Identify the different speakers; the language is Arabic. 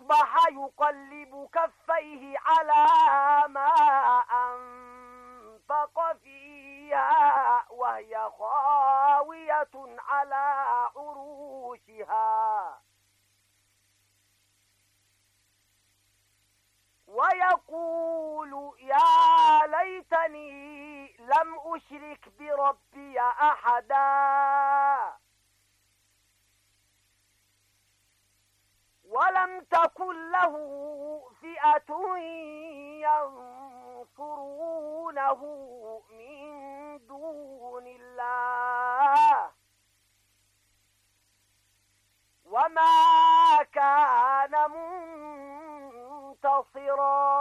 Speaker 1: فأصبح يقلب كفيه على ما أنفق فيها وهي خاوية على عروشها ويقول يا ليتني لم أشرك بربي أحدا ولم تكن له فئة ينصرونه من دون الله وما كان منتصرا